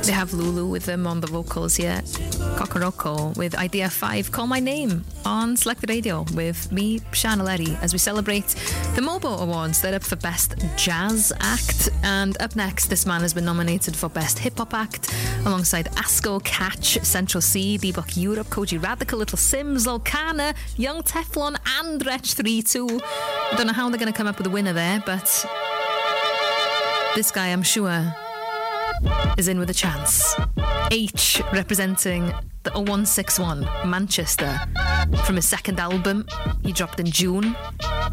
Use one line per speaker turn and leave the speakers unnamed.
They have Lulu with them on the vocals here. Kokoroko with Idea 5, Call My Name on Selected Radio with me, Sian O'Leary, as we celebrate the MOBO Awards. They're up for Best Jazz Act, and up next, this man has been nominated for Best Hip Hop Act alongside Asco, Catch, Central C, Bebop Europe, Koji Radical, Little Sims, Lolkana, Young Teflon, and Wretch 3 too. I don't know how they're going to come up with a winner there, but this guy, I'm sure, is in with a chance. H, representing the 0161 Manchester, from his second album he dropped in June.